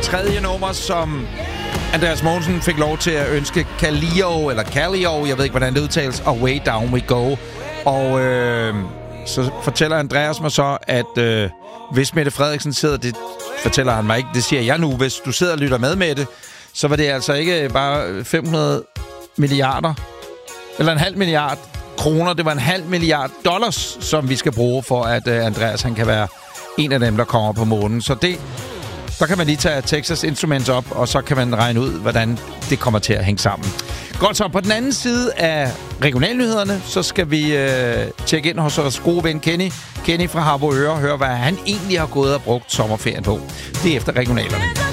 tredje nummer, som Andreas Mogensen fik lov til at ønske Kallio, jeg ved ikke, hvordan det udtales, og Way Down We Go. Og så fortæller Andreas mig så, at hvis Mette Frederiksen sidder, det fortæller han mig ikke, det siger jeg nu, hvis du sidder og lytter med det, så var det altså ikke bare 500 milliarder, eller en halv milliard kroner, det var en $500 million, som vi skal bruge for, at Andreas han kan være en af dem, der kommer på månen. Så der kan man lige tage Texas Instruments op, og så kan man regne ud, hvordan det kommer til at hænge sammen. Godt så, på den anden side af regionalnyhederne, så skal vi tjekke ind hos vores gode ven Kenny fra Harboøre og høre, hvad han egentlig har gået og brugt sommerferien på. Det er efter regionalerne.